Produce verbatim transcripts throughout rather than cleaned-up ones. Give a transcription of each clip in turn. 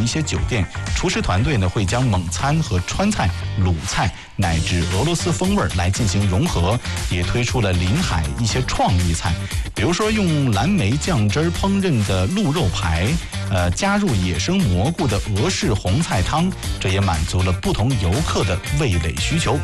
些酒店，厨师团队呢会将蒙餐和川菜、鲁菜乃至俄罗斯风味来进行融合，也推出了临海一些创意菜，比如说用蓝莓酱汁烹饪的鹿肉排，呃，加入野生蘑菇的俄式红菜汤，这也满足了不同游客的味蕾需求。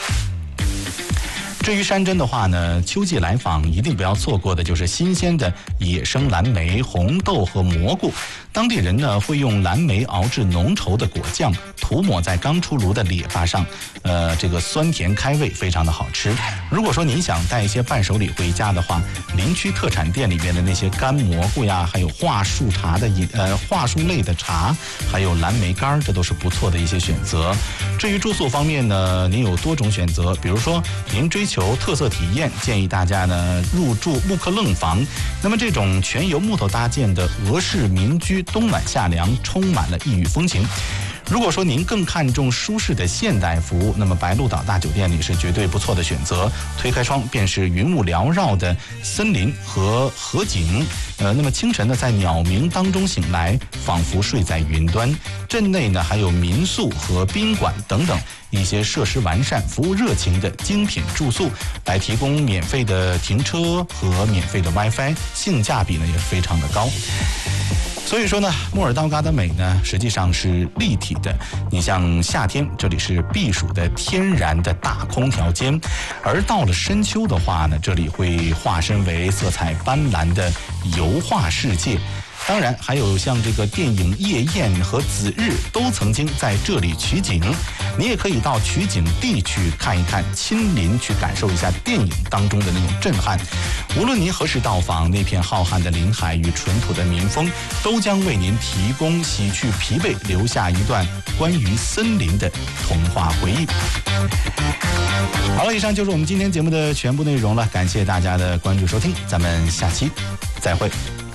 至于山珍的话呢，秋季来访一定不要错过的就是新鲜的野生蓝莓、红豆和蘑菇。当地人呢会用蓝莓熬制浓稠的果酱，涂抹在刚出炉的列巴上，呃，这个酸甜开胃，非常的好吃。如果说您想带一些伴手礼回家的话，林区特产店里面的那些干蘑菇呀，还有桦树茶的饮呃桦树类的茶，还有蓝莓干，这都是不错的一些选择。至于住宿方面呢，您有多种选择，比如说您追求特色体验，建议大家呢入住木克楞房。那么这种全由木头搭建的俄式民居，冬暖夏凉，充满了异域风情。如果说您更看重舒适的现代服务，那么白鹭岛大酒店里是绝对不错的选择。推开窗便是云雾缭绕的森林和河景，呃，那么清晨呢，在鸟鸣当中醒来，仿佛睡在云端。镇内呢还有民宿和宾馆等等一些设施完善、服务热情的精品住宿，来提供免费的停车和免费的 WiFi， 性价比呢也是非常的高。所以说呢，莫尔道嘎的美呢，实际上是立体的。你像夏天，这里是避暑的天然的大空调间，而到了深秋的话呢，这里会化身为色彩斑斓的油画世界。当然还有像这个电影《夜宴》和《紫日》都曾经在这里取景，你也可以到取景地去看一看，亲临去感受一下电影当中的那种震撼。无论您何时到访，那片浩瀚的林海与淳朴的民风，都将为您提供洗去疲惫，留下一段关于森林的童话回忆。好了，以上就是我们今天节目的全部内容了，感谢大家的关注收听，咱们下期再会。